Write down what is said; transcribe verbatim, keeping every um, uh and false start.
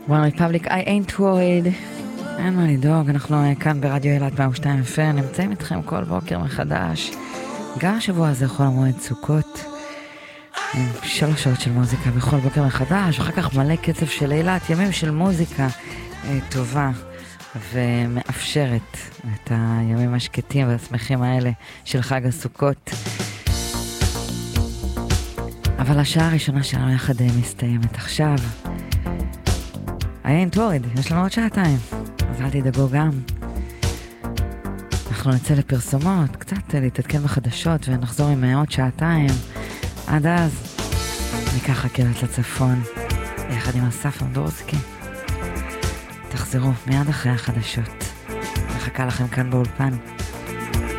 One Republic, I ain't worried. אין מה לדאוג, אנחנו כאן ברדיו אילת מאה ושתיים אף אם, נמצאים איתכם כל בוקר מחדש. גם השבוע הזה חול המועד סוכות. שלוש שעות של מוזיקה בכל בוקר מחדש, ואחר כך מלא קצב של אילת, ימים של מוזיקה אה, טובה ומאפשרת את הימים השקטים והשמחים האלה של חג הסוכות. אבל השעה הראשונה שלנו יחד מסתיימת עכשיו. אין תוריד, יש לנו עוד שעתיים, אז אל תדאגו גם. אנחנו נצא לפרסומות, קצת להתעדכן בחדשות ונחזור עם עוד שעתיים. עד אז ניקח רכבת לצפון יחד עם אסף אמדורסקי. תחזרו מיד אחרי החדשות. מחכה לכם כאן באולפן.